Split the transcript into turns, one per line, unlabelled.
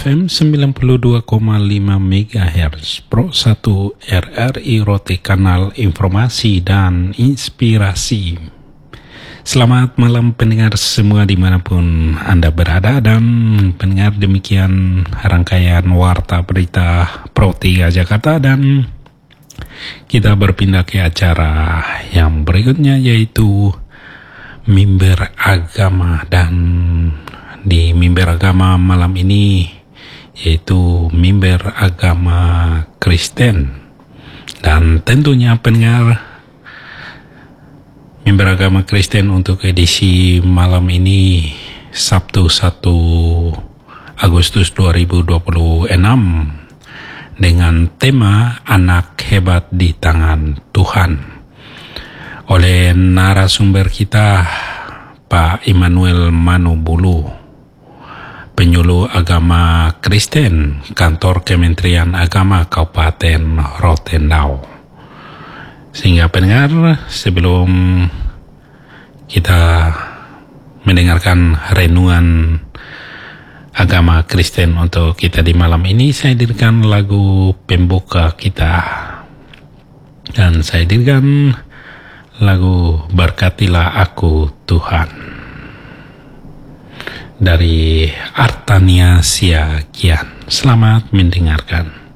FM 92,5 MHz Pro 1 RRI Rote, kanal informasi dan inspirasi. Selamat malam pendengar semua dimanapun Anda berada, dan pendengar, demikian rangkaian warta berita Pro 3 Jakarta, dan kita berpindah ke acara yang berikutnya, yaitu Mimbar Agama. Dan di Mimbar Agama malam ini yaitu Mimbar Agama Kristen, dan tentunya pendengar, Mimbar Agama Kristen untuk edisi malam ini Sabtu 1 Agustus 2026 dengan tema Anak Hebat di Tangan Tuhan, oleh narasumber kita Pak Immanuel Manubulu, penyuluh agama Kristen Kantor Kementerian Agama Kabupaten Rotendao. Sehingga pendengar, sebelum kita mendengarkan renungan agama Kristen untuk kita di malam ini, saya hadirkan lagu pembuka kita, dan saya hadirkan lagu Berkatilah Aku Tuhan dari Artania Siagian. Selamat mendengarkan.